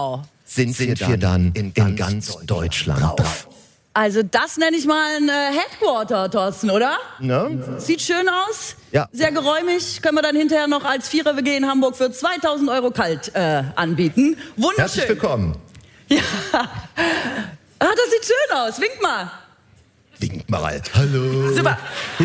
Wow. Sind wir dann in ganz Deutschland drauf. Also das nenne ich mal ein Headquarter, Thorsten, oder? Ne? Sieht schön aus, Ja. sehr geräumig. Können wir dann hinterher noch als Vierer-WG in Hamburg für 2.000 € kalt anbieten. Wunderschön. Herzlich willkommen. Ja. Ah, das sieht schön aus. Wink mal. Winkt mal. Hallo. Super.